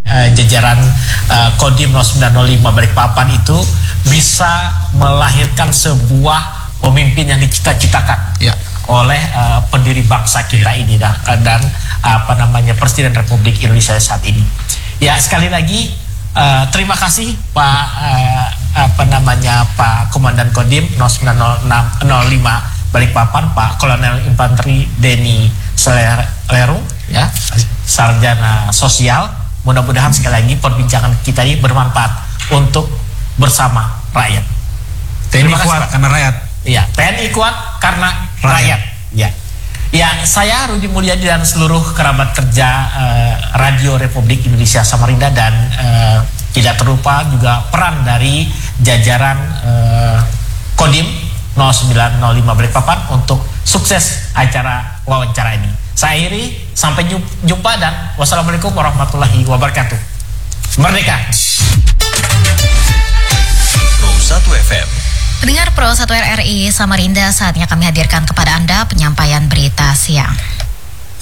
jajaran Kodim 0905 Balikpapan itu bisa melahirkan sebuah pemimpin yang dicita-citakan oleh pendiri bangsa kita ini dan Presiden Republik Indonesia saat ini. Ya, sekali lagi terima kasih Pak Pak Komandan Kodim 0905 Balikpapan, Pak Kolonel Infanteri Denny Selerung, ya, Sarjana Sosial. Mudah-mudahan sekali lagi perbincangan kita ini bermanfaat untuk bersama rakyat. TNI kuat karena rakyat. Iya, TNI kuat karena rakyat. Ya. Ya, saya Rudi Mulyadi dan seluruh kerabat kerja Radio Republik Indonesia Samarinda dan tidak terlupa juga peran dari jajaran Kodim 0905 Balikpapan untuk sukses acara wawancara ini. Saya akhiri, sampai jumpa dan wassalamualaikum warahmatullahi wabarakatuh. Merdeka. Pro 1 FM. Pendengar Pro 1 RRI Samarinda, saatnya kami hadirkan kepada Anda penyampaian berita siang.